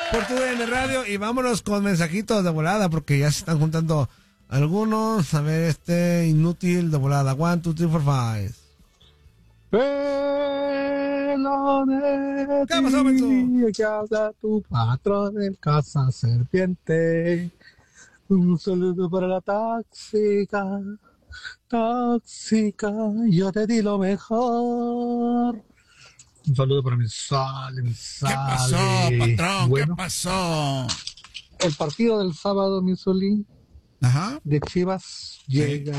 por tu DN Radio y vámonos con mensajitos de volada porque ya se están juntando algunos. A ver, inútil de volada. 1, 2, 3, 4, 5. ¿Qué pasó, Benzo? Que habla tu patrón en Casa Serpiente. Un saludo para la tóxica, yo te di lo mejor. Un saludo para mi Sale. ¿Qué pasó, patrón? Bueno, ¿Qué pasó? el partido del sábado, mi Solín, Ajá. de Chivas, llega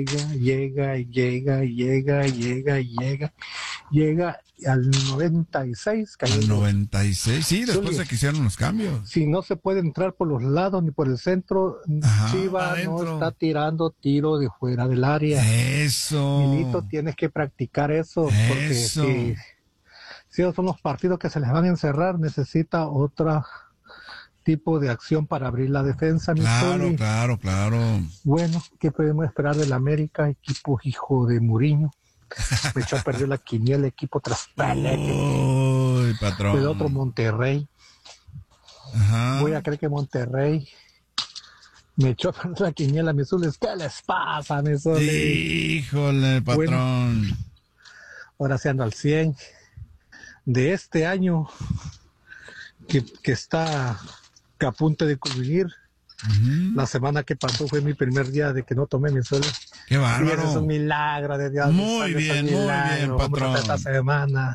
al 96. Al 96, sí, después Solín, de que hicieron los cambios. si no se puede entrar por los lados ni por el centro, Ajá, Chivas adentro. no está tirando tiro de fuera del área. Eso. Milito, tienes que practicar eso, porque Eso. si esos son los partidos que se les van a encerrar, necesita otro tipo de acción para abrir la defensa, mi Soli. Claro. Bueno, ¿qué podemos esperar del América? Equipo hijo de Mourinho. Me echó a perder la quiniela, equipo tras Uy, patrón. el otro Monterrey. Ajá. Voy a creer que Monterrey me echó a perder la quiniela, mis Zules. ¿Qué les pasa, mis Zules? Híjole, patrón. Ahora se ando al 100 de este año que está a punto de concluir. Ujú. La semana que pasó fue mi primer día de que no tomé mi Sol. Qué Y bárbaro. es un milagro de Dios. Muy bien, Vamos a patrón. hacer esta semana.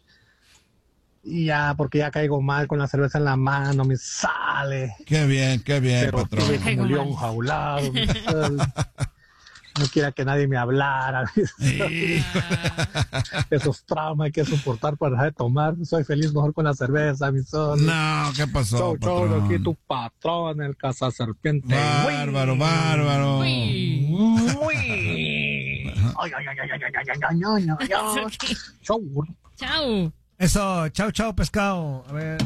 Y ya, porque ya caigo mal con la cerveza en la mano, me sale. Qué bien, Pero patrón. estuve como león jaulado, mi Sol. No quiera que nadie me hablara. Sí. Esos traumas hay que soportar para dejar de tomar. Soy feliz mejor con la cerveza, mi Sol. No, ¿qué pasó, Chau, patrón? aquí tu patrón, el Casa Serpiente. Bárbaro. Muy. Ay. Chau. Chao. Eso, chao, pescado. A ver.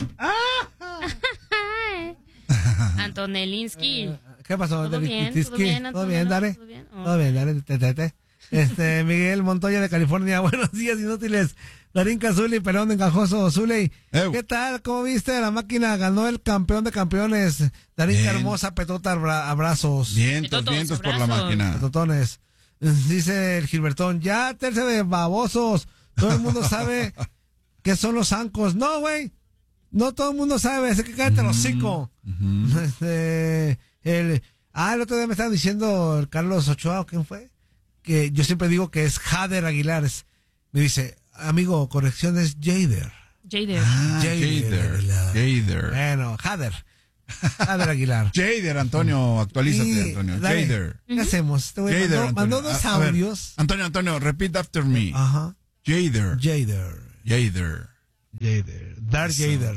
Antonelinsky. ¿Qué pasó? ¿Todo bien? Tiski? ¿Todo bien, ¿Todo bien, Antonella? dale? ¿Todo bien? Oh. Todo bien, dale, tete. Miguel Montoya de California, buenos días, inútiles. Darinka Zuli, Pelón Encajoso, Zuley. ¿Qué tal? ¿Cómo viste? La máquina ganó el campeón de campeones. Darinka Bien. hermosa, petota, abrazos. Vientos Petotos, por la abrazos. máquina. Petotones. Dice el Gilbertón, ya terce de babosos. Todo el mundo sabe qué son los zancos. No, güey. No todo el mundo sabe, así que cállate el hocico. El otro día me estaba diciendo el Carlos Ochoa, ¿o quién fue? Que yo siempre digo que es Jader Aguilar. Me dice, amigo, corrección es Jader. Jader. Jader. Bueno, Jader Aguilar. Jader, Antonio, actualízate, Y, Antonio. dale, Jader. ¿qué hacemos? Este güey Jader, mandó Antonio. dos A ver, audios. Antonio, repeat after me. Ajá. Jader. Jader. Darth Jader.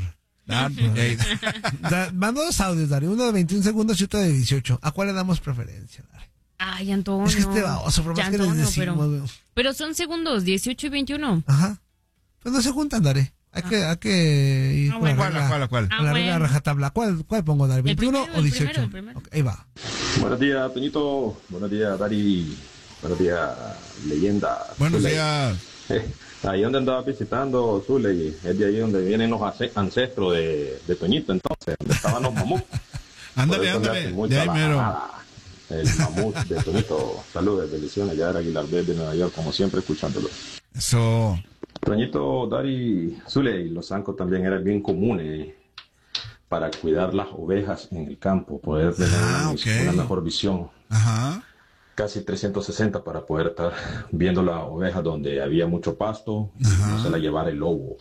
Mandó dos audios, Dari. Uno de 21 segundos y otro de 18. ¿A cuál le damos preferencia, Dari? Ay, Antonio. Es que este baboso, por más Ya, que les Antonio, decimos, güey. pero son segundos, 18 y 21. Ajá. Pues no se juntan, Dari. Hay que ir con bueno. la regla. ¿Cuál? Con la regla bueno. rajatabla. ¿Cuál pongo, Dari? ¿21 primero, o 18? el primero. Ok, ahí va. Buenos días, Toñito. Buenos días, Dari. Buenos días, leyenda. Buenos Zuley. días. Ahí donde andaba visitando, Zuley, es de ahí donde vienen los ancestros de Toñito, entonces, donde estaban los mamuts. Ándale, Por eso le hacen mucho de a ahí la mero. manada. El mamut de Toñito. Saludos, bendiciones, ya era Aguilar de Nueva York, como siempre, escuchándolo. Eso. Toñito, Dari, Zuley, los zancos también eran bien comunes para cuidar las ovejas en el campo, poder tener una mejor visión. Ajá. Casi 360 para poder estar viendo las ovejas donde había mucho pasto y no se la llevara el lobo.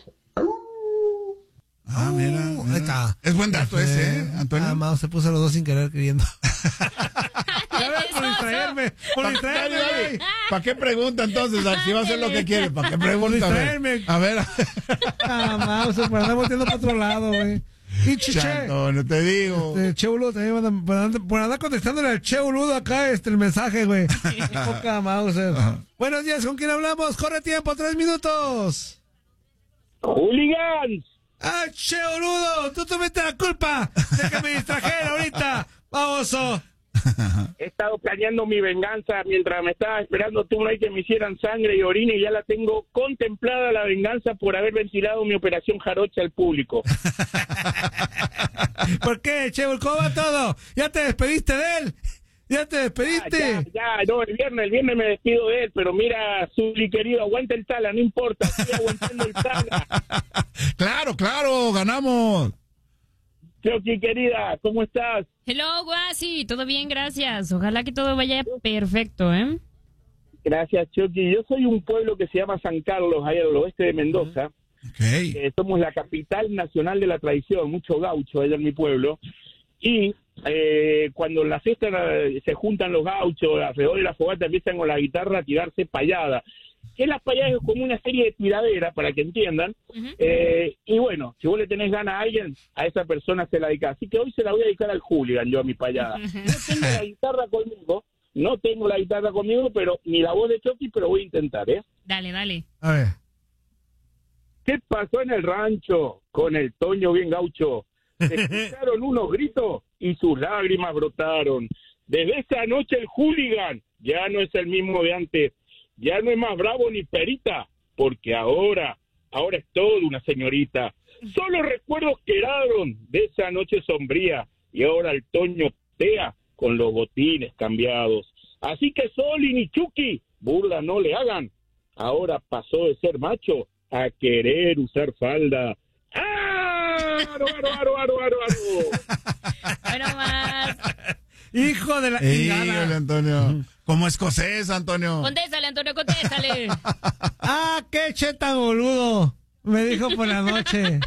Mira. Ahí está. Es buen dato ese, Antonio. Mao se puso los dos sin querer queriendo. Por distraerme, güey. ¿Para qué pregunta entonces? Si va a hacer lo que quiere, ¿para qué pregunta? Por distraerme. A ver. Mao se para andar volteando para otro lado, güey. Y Chiche. No te digo. Che Boludo también por andar contestándole al Che Boludo acá el mensaje, güey. Poca Mauser. Buenos días, ¿con quién hablamos? Corre tiempo, 3 minutos. ¡Hooligans! ¡Ah, Che Boludo! ¡Tú tuviste la culpa de que me distrajera ahorita! ¡Baboso! He estado planeando mi venganza mientras me estaba esperando tú no hay que me hicieran sangre y orina y ya la tengo contemplada la venganza por haber ventilado mi operación jarocha al público. ¿Por qué, Chevo? ¿Cómo va todo? ¿Ya te despediste de él? ¿Ya te despediste? No, el viernes me despido de él, pero mira, Zuli querido, aguanta el Tala, no importa, estoy aguantando el Tala. Claro, ganamos. Chucky querida, ¿cómo estás? Hello, Guasi, todo bien, gracias. Ojalá que todo vaya perfecto, ¿eh? Gracias, Chucky. Yo soy un pueblo que se llama San Carlos, ahí al oeste de Mendoza. Okay. Somos la capital nacional de la tradición, mucho gaucho allá en mi pueblo. Y cuando en la fiesta se juntan los gauchos, alrededor de la fogata empiezan con la guitarra a tirarse payadas. Que las payadas es como una serie de tiraderas, para que entiendan. Y bueno, si vos le tenés ganas a alguien, a esa persona se la dedicás. Así que hoy se la voy a dedicar al hooligan, yo a mi payada. No tengo la guitarra conmigo, pero ni la voz de Chucky, pero voy a intentar, ¿eh? Dale. A ver. ¿Qué pasó en el rancho con el Toño bien gaucho? Se escucharon unos gritos y sus lágrimas brotaron. Desde esa noche el hooligan ya no es el mismo de antes. Ya no es más bravo ni perita, porque ahora es todo una señorita. Solo recuerdos quedaron de esa noche sombría y ahora el Toño tea con los botines cambiados. Así que Soli ni Chucky, burla no le hagan. Ahora pasó de ser macho a querer usar falda. ¡Aro! Bueno, más. Hijo de la Híjole, Antonio. Como escocés, Antonio. Contéstale, Antonio, contéstale. Qué che tan boludo. Me dijo por la noche.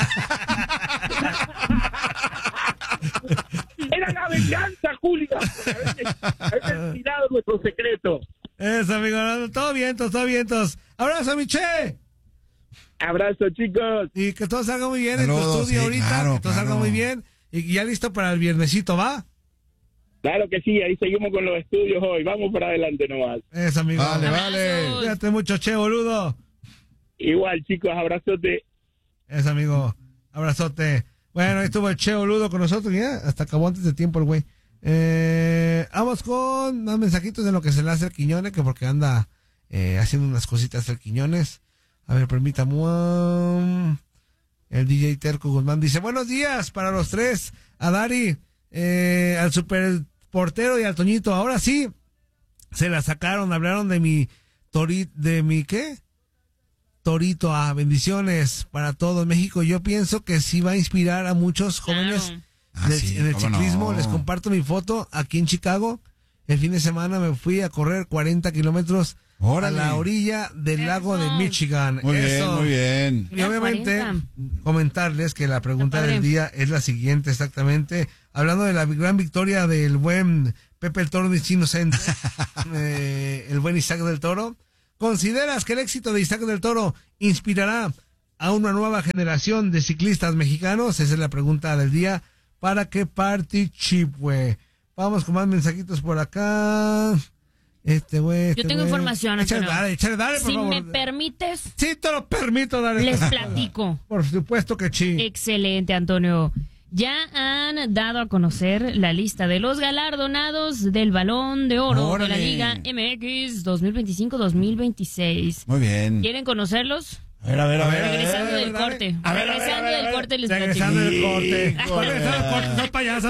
Era la venganza, Julia, por haber tirado nuestro secreto. Eso, amigo. Todo vientos. Abrazo, mi Che. Abrazo, chicos. Y que todo salga muy bien. Saludos, en tu estudio sí, ahorita. claro, que todo salga muy bien. Y ya listo para el viernesito, ¿va? Claro que sí, ahí seguimos con los estudios hoy. Vamos para adelante nomás. Eso, amigo. Vale. Cuídate mucho, Che, boludo. Igual, chicos, abrazote. Eso, amigo. Abrazote. Bueno, ahí estuvo el Che, boludo, con nosotros. Ya, hasta acabó antes de tiempo el güey. Vamos con más mensajitos de lo que se le hace al Quiñones, que porque anda haciendo unas cositas al Quiñones. A ver, permítame. El DJ Terco Guzmán dice, buenos días para los tres, a Dari, al super portero y al Toñito. Ahora sí, se la sacaron, hablaron de mi ¿qué? Torito, bendiciones para todo México. Yo pienso que sí va a inspirar a muchos jóvenes en el ciclismo. No. Les comparto mi foto aquí en Chicago. El fin de semana me fui a correr 40 kilómetros a la orilla del lago de Michigan. Muy bien. Y obviamente comentarles que la pregunta del día es la siguiente exactamente. Hablando de la gran victoria del buen Pepe el Toro Inocente, el buen Isaac del Toro. ¿Consideras que el éxito de Isaac del Toro inspirará a una nueva generación de ciclistas mexicanos? Esa es la pregunta del día para que participe. Vamos con más mensajitos por acá. Yo tengo información. Échale, dale, por si favor. me permites. Sí, te lo permito, dale. Les platico. Por supuesto que sí. Excelente, Antonio. Ya han dado a conocer la lista de los galardonados del Balón de Oro de la Liga MX 2025-2026. Muy bien. ¿Quieren conocerlos? A ver. Regresando del corte. Regresando del corte les platico. Regresando del corte. Son payasos.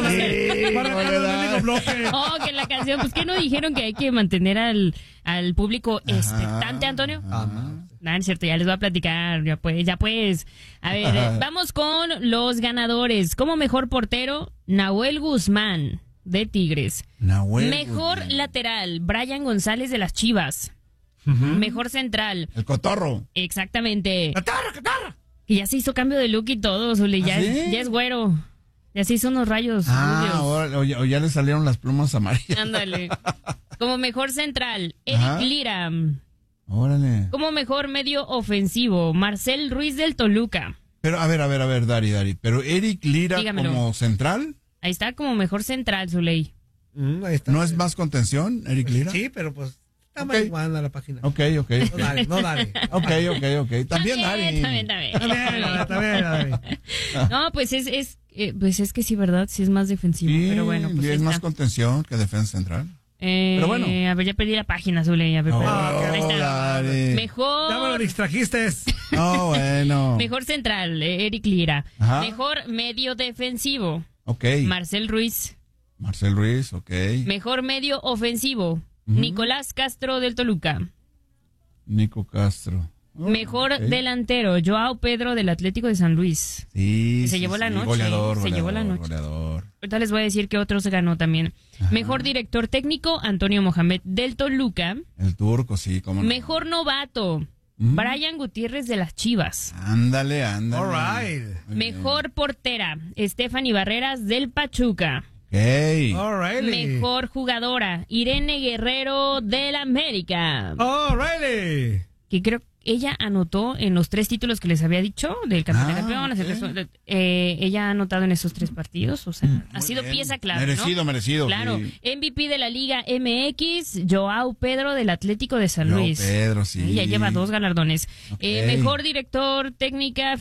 Oh, que la canción, pues que no dijeron que hay que mantener al público expectante, Antonio. No, es cierto, ya les voy a platicar, ya pues. A ver, vamos con los ganadores. Como mejor portero, Nahuel Guzmán, de Tigres. Mejor lateral, Brian González, de las Chivas. Mejor central. El Cotorro. Exactamente. ¡Cotorro! Que ya se hizo cambio de look y todo, Zuli, ya es güero. Ya se hizo unos rayos. O ya le salieron las plumas amarillas. Ándale. Como mejor central, Eric Lira. Órale. Como mejor medio ofensivo, Marcel Ruiz del Toluca. Pero, a ver, Dari. Pero Eric Lira, dígamelo, como central. Ahí está, como mejor central, Zuley. Ahí está. ¿No es más contención, Eric Lira? Sí, pero pues está más igual a la página. Ok. No dale. Ok. También Dari. También. También. No, pues Pues es que sí, ¿verdad? Sí es más defensivo, Sí, pero bueno. Pues es más contención que defensa central. Pero bueno. A ver, ya perdí la página, Zule. A ver, ahí está. Mejor. Ya me lo distrajiste. No, bueno. Mejor central, Eric Lira. Ajá. Mejor medio defensivo, Ok. Marcel Ruiz. Marcel Ruiz, ok. Mejor medio ofensivo, Nicolás Castro del Toluca. Nico Castro. Mejor delantero, Joao Pedro del Atlético de San Luis. Sí. Se llevó la noche. Goleador, Se llevó la noche. Goleador. Ahorita les voy a decir que otro se ganó también. Ajá. Mejor director técnico, Antonio Mohamed del Toluca. El turco, sí, cómo no. Mejor novato, Brian Gutiérrez de las Chivas. Ándale. All right. Mejor portera, Stephanie Barreras del Pachuca. Okay. Alrighty. Mejor jugadora, Irene Guerrero del América. Alrighty. Que creo que ella anotó en los 3 títulos que les había dicho del campeón de campeones. Ella ha anotado en esos 3 partidos. O sea, ha sido bien. pieza clave. Merecido. Claro. Sí. MVP de la Liga MX, Joao Pedro del Atlético de San Luis. Pedro, sí. Ya lleva 2 galardones. Okay. Mejor directora técnica,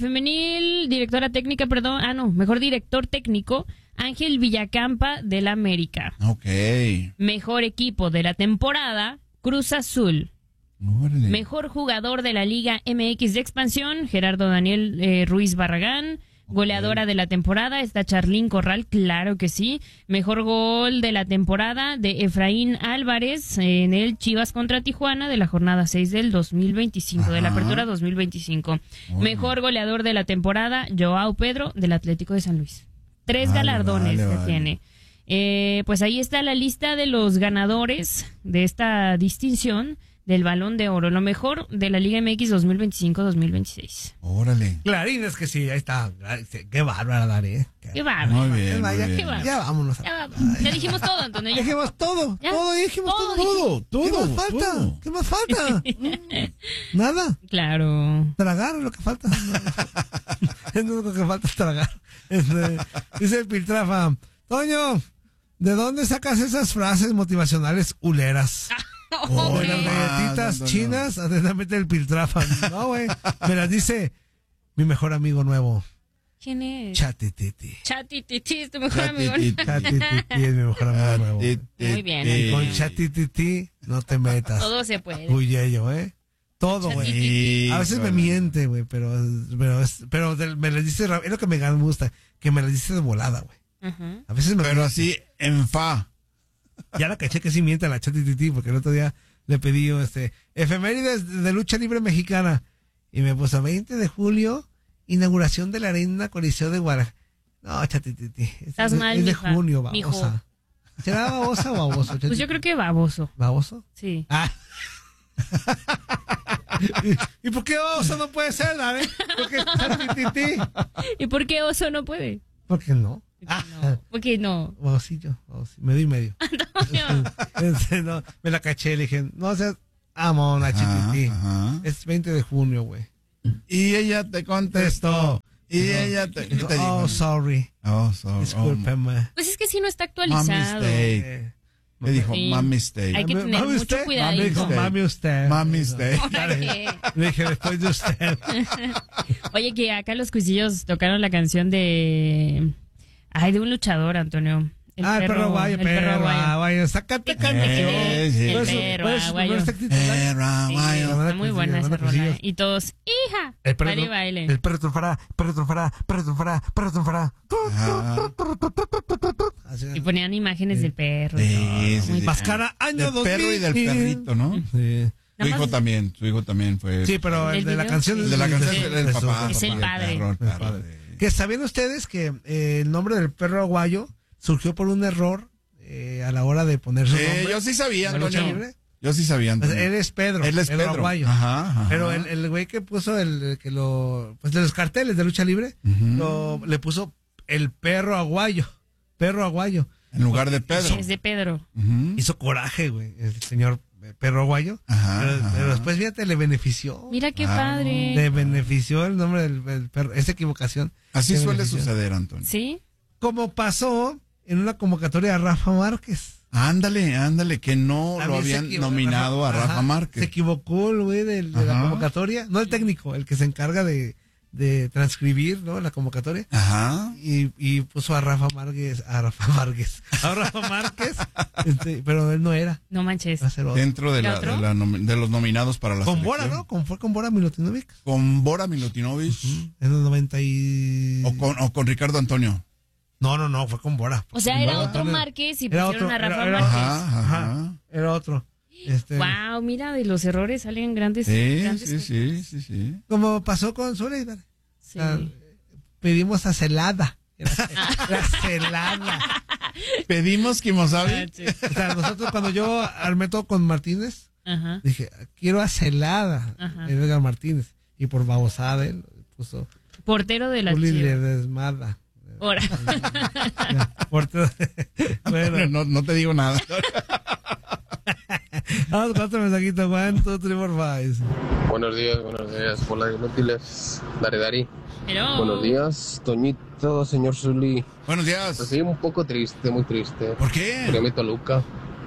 mejor director técnico, Ángel Villacampa del América. Ok. Mejor equipo de la temporada, Cruz Azul. Órale. Mejor jugador de la Liga MX de expansión, Gerardo Daniel Ruiz Barragán. Goleadora de la temporada está Charlín Corral, claro que sí. Mejor gol de la temporada de Efraín Álvarez en el Chivas contra Tijuana de la jornada 6 del 2025, de la apertura 2025. Mejor goleador de la temporada, Joao Pedro del Atlético de San Luis. 3 galardones tiene. Pues ahí está la lista de los ganadores de esta distinción del Balón de Oro, lo mejor de la Liga MX 2025-2026. Órale. Clarines que sí, ahí está. Qué bárbara, Dari. Qué bárbaro. Muy bien. Qué bárbaro. Ya vámonos. Ya dijimos todo, Antonio. Ya dijimos todo. Ya. Dijimos Todo. ¿Qué más falta? todo. ¿Qué más falta? Nada. Claro. Tragar es lo que falta. Es lo único que falta es tragar. Dice el Piltrafa, Toño, ¿de dónde sacas esas frases motivacionales huleras? De las galletitas chinas, atentamente el Piltrafa. No, güey. Me las dice mi mejor amigo nuevo. ¿Quién es? Chatititi. Chatititi es tu mejor amigo. Chatititi es mi mejor amigo nuevo. Muy bien. Con Chatititi no te metas. Todo se puede. Huyello, todo, güey. A veces me miente, güey, pero me las dice, es lo que me gusta, que me las dice de volada, güey. A veces Pero así, en fa. Ya la caché que sí miente a la Chatititi, porque el otro día le pedí efemérides de lucha libre mexicana, y me puso 20 de julio, inauguración de la Arena Coliseo de Guadalajara. No, Chatititi. Estás mal, es de mija, junio, mijo. babosa. ¿Será babosa o baboso, Chatititi? Pues yo creo que baboso. ¿Baboso? Sí. Ah. ¿Y por qué oso no puede ser, Dani? Porque Chatititi. ¿Y por qué oso no puede? ¿Por qué no? ¿Por qué no? Babosillo, medio y medio. No, me la caché, le dije, no seas amona, Chatititi. Es 20 de junio, güey. Y ella te contestó. Y ella te dijo. Oh, sorry. Discúlpeme. Pues es que si no está actualizado. Me dijo, Sí. mami stay. Hay que tener ¿Mami mucho usted? cuidado. Mami usted. Mami stay. Le dije, después de usted. Oye, que acá los cuisillos tocaron la canción de un luchador, Antonio. El perro guayo, sácate canción. El perro aguayo. Está muy buena esa rola. Y todos, hija, baile. El perro triunfará. Y ponían imágenes del perro. Máscara año 2000. Del perro y del perrito, ¿no? Sí. Su hijo también fue. Sí, pero el de la canción es el papá. Es el padre. Que sabían ustedes que el nombre del perro aguayo surgió por un error a la hora de poner su nombre. Yo sí sabía, Antonio. Yo sí sabía, Antonio. Él es Pedro. Él es Pedro Aguayo. Ajá. Pero el güey que puso de los carteles de lucha libre, le puso el perro aguayo. Perro aguayo. En lugar de Pedro. Es de Pedro. Hizo coraje, güey, el señor perro aguayo. Pero después, fíjate, le benefició. Mira qué padre. Le benefició el nombre del perro. Esa equivocación. Así suele suceder, Antonio. ¿Sí? Como pasó en una convocatoria a Rafa Márquez. Ándale, que no lo habían nominado a Rafa Márquez. Se equivocó el güey de la convocatoria. No el técnico, el que se encarga de de transcribir, ¿no? La convocatoria. Ajá. Y puso a Rafa Márquez, pero él no era. No manches. Va a ser otro. Dentro de los nominados para la con selección. Bora, ¿no? Fue con Bora Milutinovic. Con Bora Milutinovic. En los 90 o con Ricardo Antonio. No, fue con Bora. O sea, era otro Márquez y pusieron a Rafa Márquez. Ajá. Era otro. Wow, mira, de los errores salen grandes. Sí. Como pasó con Zule. Sí. Pedimos a Celada. La Celada. Pedimos Kimosabi. O sea, nosotros cuando yo armé todo con Martínez, dije, quiero a Celada, Edgar Martínez. Y por babosada él puso portero de la Juli Chivas. Ledesmada. Ahora. Portero. Bueno. No te digo nada. Vamos con otro mensajito, 1, 2, 3, 4, 5. Buenos días, hola inútiles, Dari. Hello. Buenos días, Toñito, señor Zuli. Buenos días. Pues sí, un poco triste, muy triste. ¿Por qué? Perdió mi Toluca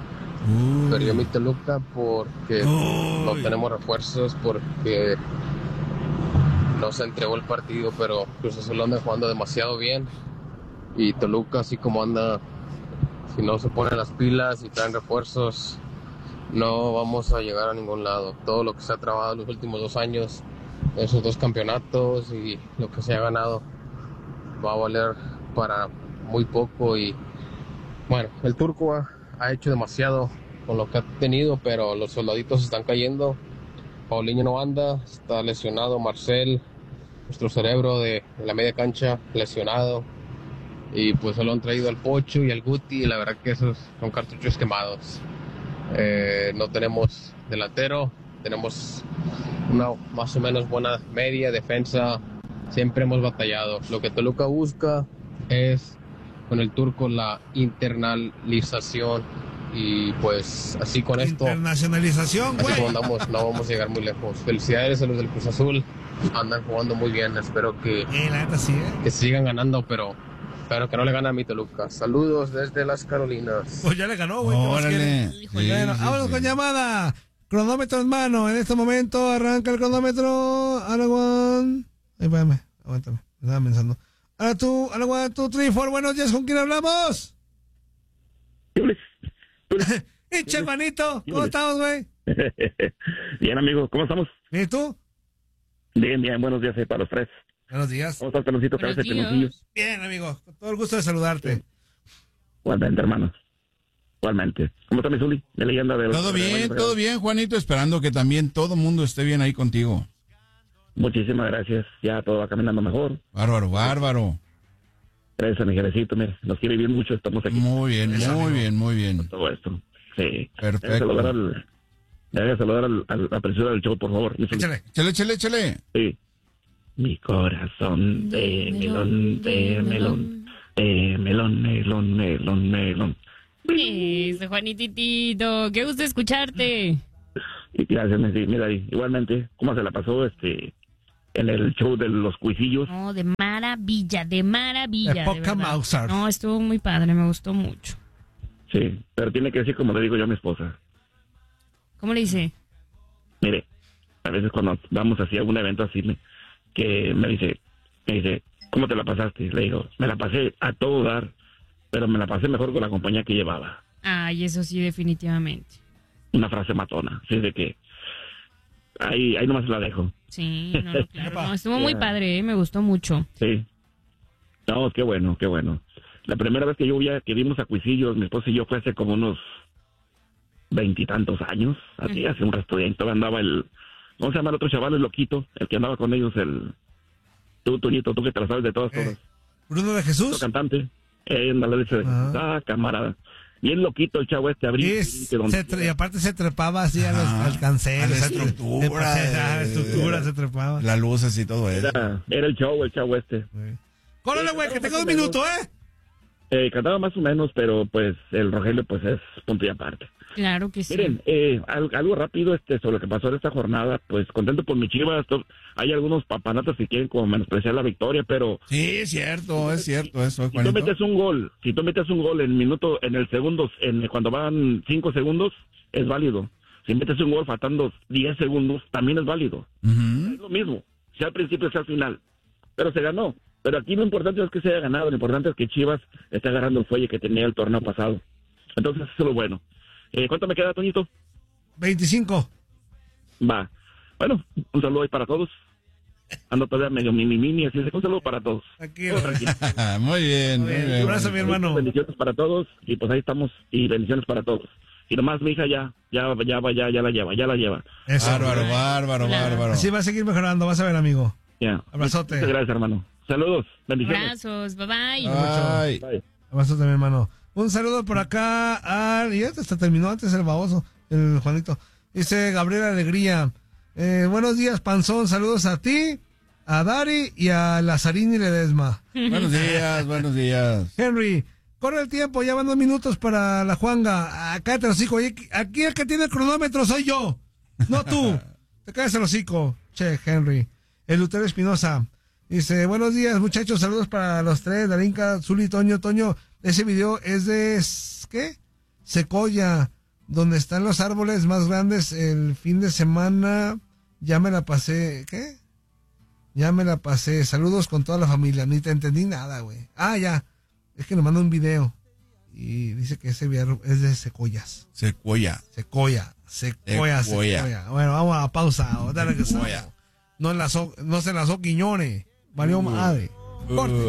porque no tenemos refuerzos, porque no se entregó el partido, pero Cruz Azul anda jugando demasiado bien. Y Toluca, así como anda, si no se ponen las pilas y traen refuerzos, no vamos a llegar a ningún lado. Todo lo que se ha trabajado en los últimos 2 años, esos 2 campeonatos y lo que se ha ganado, va a valer para muy poco. Y bueno, el Turco ha hecho demasiado con lo que ha tenido, pero los soldaditos están cayendo. Paulinho no anda, está lesionado. Marcel, nuestro cerebro de la media cancha, lesionado. Y pues solo han traído al Pocho y al Guti, y la verdad que esos son cartuchos quemados. No tenemos delantero, tenemos una más o menos buena media defensa, siempre hemos batallado. Lo que Toluca busca es con el Turco la internalización, y pues así con esto, internacionalización, así güey. como andamos, no vamos a llegar muy lejos. Felicidades a los del Cruz Azul, andan jugando muy bien, espero que, la neta sí, que sigan ganando, pero que no le gane a mi Toluca. Saludos desde las Carolinas. Pues ya le ganó, güey. Órale. Vámonos con llamada. Cronómetro en mano. En este momento arranca el cronómetro. Alaguan. Espérame, aguántame. Me estaba pensando. Ahora tú, Alaguan, 2, 3, 4. Buenos días, ¿con quién hablamos? Hinche, hermanito. ¿Cómo estamos, güey? Bien, amigo. ¿Cómo estamos? ¿Y tú? Bien. Buenos días para los 3. Buenos días. ¿Cómo estás, Peloncito? Bien, amigo. Con todo el gusto de saludarte. Igualmente, hermano. Igualmente. ¿Cómo está mi Zuli? De leyenda de Todo bien, Juanito. Esperando que también todo el mundo esté bien ahí contigo. Muchísimas gracias. Ya todo va caminando mejor. Bárbaro. Gracias a mi jerecito. Mira, nos quiere bien mucho. Estamos aquí. Muy bien. Con todo esto. Sí. Perfecto. Debe saludar a la presura del show, por favor. Échale. Sí. Mi corazón de melón. Melón. Eso, Juanititito, qué gusto escucharte. Gracias, Messi. Mira, igualmente, ¿cómo se la pasó en el show de los cuisillos? No, de maravilla. De poca Mozart. No, estuvo muy padre, me gustó mucho. Sí, pero tiene que decir como le digo yo a mi esposa. ¿Cómo le dice? Mire, a veces cuando vamos así a un evento así, que me dice, ¿cómo te la pasaste? Le digo, me la pasé a todo dar, pero me la pasé mejor con la compañía que llevaba. Ay, eso sí, definitivamente. Una frase matona, así de que ahí nomás la dejo. Sí, no, claro, no, estuvo muy padre, me gustó mucho. Sí. No, qué bueno. La primera vez que vimos a Cuisillos, mi esposa y yo, fue hace como unos 20 y tantos años, así, hace un resto de todavía andaba ¿cómo se llama el otro chaval, el loquito? El que andaba con ellos, tú, Toñito, tú que te la sabes de todas. ¿Bruno de Jesús? El cantante. Ándale, camarada. Bien loquito el chavo abril. Y aparte se trepaba así al cancel. A la estructura. Se trepaba. Las luces y todo eso. Era el chavo Córrele, güey, que tengo 2 minutos, cantaba más o menos, pero pues el Rogelio pues es punto y aparte. Claro que sí. Miren, algo rápido sobre lo que pasó en esta jornada, pues contento por mi Chivas. Hay algunos papanatas que quieren como menospreciar la victoria, pero... Sí, es cierto eso, Si tú metes un gol en el segundo, cuando van 5 segundos, es válido. Si metes un gol faltando 10 segundos, también es válido. Es lo mismo, sea al principio, sea al final. pero se ganó. Pero aquí lo importante es que se haya ganado, lo importante es que Chivas está agarrando el fuelle que tenía el torneo pasado. Entonces eso es lo bueno. ¿Cuánto me queda, Toñito? 25. Va. Bueno, un saludo ahí para todos. Ando todavía medio mini, así que un saludo para todos. Tranquilo. Muy bien. Un abrazo, mi hermano. Bendiciones para todos, y pues ahí estamos, y bendiciones para todos. Y nomás mi hija ya la lleva. Eso. Bárbaro. Así va a seguir mejorando, vas a ver, amigo. Ya. Abrazote. Muchas gracias, hermano. Saludos, bendiciones. Abrazos, bye. Bye. Abrazote, mi hermano. Un saludo por acá y este hasta terminó antes el baboso, el Juanito. Dice Gabriel Alegría. Buenos días, Panzón. Saludos a ti, a Dari y a Lazarini Ledesma. Buenos días. Henry, corre el tiempo, ya van 2 minutos para la Juanga. Acá te lo hocico. Aquí el que tiene el cronómetro soy yo, no tú. Te caes el hocico. Che, Henry. El Lutero Espinosa dice, buenos días, muchachos. Saludos para los tres, Darinka, Zuli, Toño. Ese video es de, ¿qué? Secoya, donde están los árboles más grandes. El fin de semana ya me la pasé. ¿Qué? Ya me la pasé. Saludos con toda la familia. Ni te entendí nada, güey. Ya. Es que nos manda un video y dice que ese video es de secoyas. Secoya. Bueno, vamos a la pausa. No se enlazó Quiñones. Valió madre. Corte.